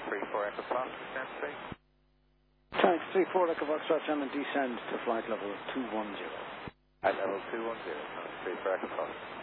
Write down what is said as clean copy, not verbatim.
34 Echo Fox, descend please. Tank 34 Echo Foxtrot, and descend to flight level 210. At level 210, 34 Echo Fox.